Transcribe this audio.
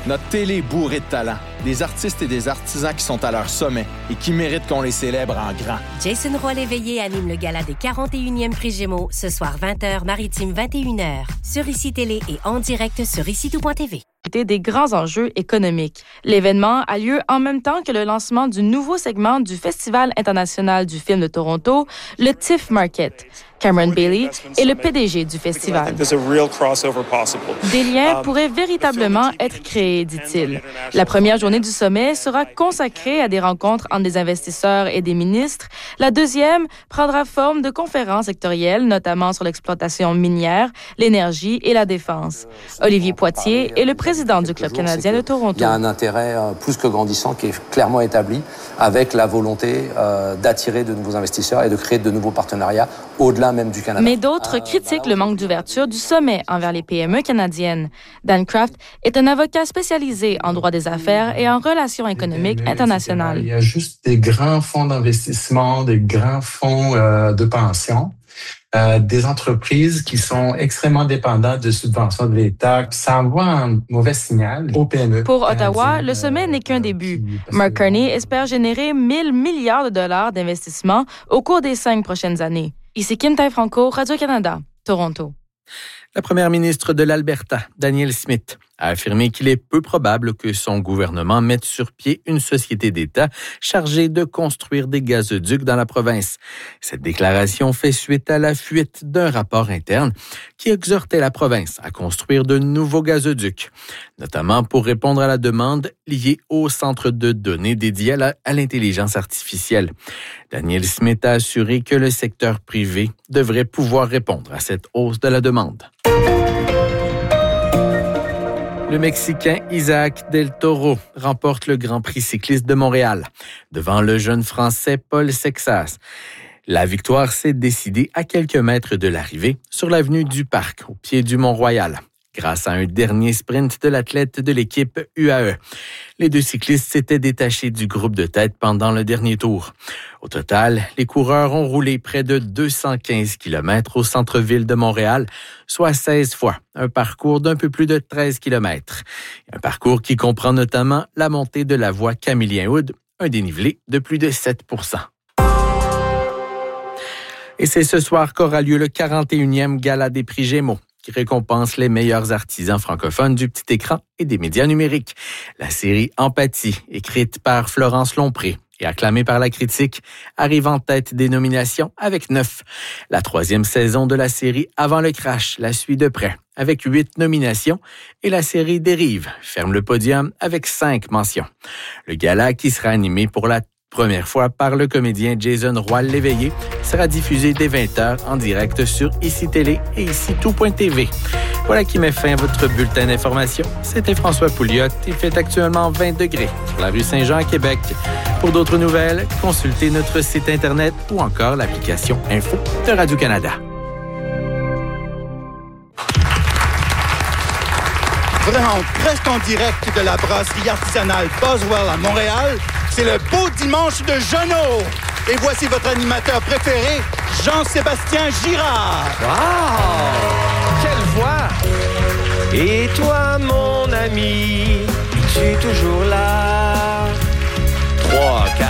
Notre télé est bourrée de talent. Des artistes et des artisans qui sont à leur sommet et qui méritent qu'on les célèbre en grand. Jason Roy-Léveillé anime le gala des 41e Prix Gémeaux ce soir 20h, maritime 21h. Sur ICI Télé et en direct sur ICI-Tout.tv. Des grands enjeux économiques. L'événement a lieu en même temps que le lancement du nouveau segment du Festival international du film de Toronto, le TIFF Market. Cameron Bailey est le PDG du festival. Des liens pourraient véritablement être créés, dit-il. La première journée du sommet sera consacrée à des rencontres entre des investisseurs et des ministres. La deuxième prendra forme de conférences sectorielles, notamment sur l'exploitation minière, l'énergie et la défense. Olivier Poitier est le président du Club canadien de Toronto. Il y a un intérêt plus que grandissant qui est clairement établi avec la volonté d'attirer de nouveaux investisseurs et de créer de nouveaux partenariats au-delà même du Canada. Mais d'autres critiquent le manque d'ouverture du sommet envers les PME canadiennes. Dan Craft est un avocat spécialisé en droit des affaires et en relations économiques internationales. Il y a juste des grands fonds d'investissement, des grands fonds de pension. Des entreprises qui sont extrêmement dépendantes de subventions de l'État. Ça envoie un mauvais signal aux PME. Pour Ottawa, le sommet n'est qu'un début. Mark Carney espère générer 1 000 milliards de dollars d'investissement au cours des 5 prochaines années. Ici Kim Tai-Franco, Radio-Canada, Toronto. La première ministre de l'Alberta, Danielle Smith, a affirmé qu'il est peu probable que son gouvernement mette sur pied une société d'État chargée de construire des gazoducs dans la province. Cette déclaration fait suite à la fuite d'un rapport interne qui exhortait la province à construire de nouveaux gazoducs, notamment pour répondre à la demande liée au centre de données dédié à l'intelligence artificielle. Danielle Smith a assuré que le secteur privé devrait pouvoir répondre à cette hausse de la demande. Le Mexicain Isaac Del Toro remporte le Grand Prix cycliste de Montréal devant le jeune Français Paul Sexas. La victoire s'est décidée à quelques mètres de l'arrivée sur l'avenue du Parc, au pied du Mont-Royal, grâce à un dernier sprint de l'athlète de l'équipe UAE. Les deux cyclistes s'étaient détachés du groupe de tête pendant le dernier tour. Au total, les coureurs ont roulé près de 215 km au centre-ville de Montréal, soit 16 fois un parcours d'un peu plus de 13 km. Un parcours qui comprend notamment la montée de la voie Camillien-Hood, un dénivelé de plus de 7%. Et c'est ce soir qu'aura lieu le 41e Gala des Prix Gémeaux, qui récompense les meilleurs artisans francophones du petit écran et des médias numériques. La série Empathie, écrite par Florence Lompré et acclamée par la critique, arrive en tête des nominations avec 9. La 3e saison de la série Avant le crash la suit de près, avec 8 nominations, et la série Dérive ferme le podium avec 5 mentions. Le gala, qui sera animé pour la première fois par le comédien Jason Roy-Léveillé, sera diffusé dès 20h en direct sur ICI Télé et ICI-Tout.tv. Voilà qui met fin à votre bulletin d'information. C'était François Pouliot. Il fait actuellement 20 degrés sur la rue Saint-Jean à Québec. Pour d'autres nouvelles, consultez notre site Internet ou encore l'application Info de Radio-Canada. Vraiment presque en direct de la brasserie artisanale Boswell à Montréal, c'est le beau dimanche de Jeannot. Et voici votre animateur préféré, Jean-Sébastien Girard. Wow! Quelle voix! Et toi, mon ami, es-tu toujours là? 3, 4.